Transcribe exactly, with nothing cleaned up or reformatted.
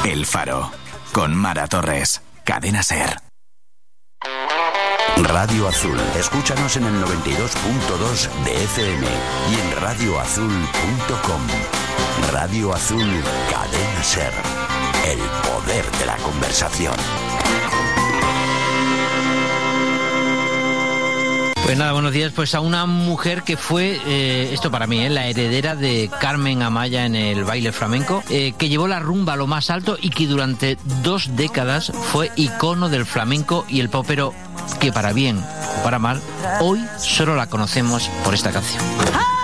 El Faro, con Mara Torres, Cadena SER. Radio Azul. Escúchanos en el noventa y dos punto dos de F M y en radio azul punto com. Radio Azul, Cadena SER. El poder de la conversación. Pues nada, buenos días. Pues a una mujer que fue, eh, esto para mí, eh, la heredera de Carmen Amaya en el baile flamenco, eh, que llevó la rumba a lo más alto y que durante dos décadas fue icono del flamenco y el pop, pero que para bien o para mal, hoy solo la conocemos por esta canción.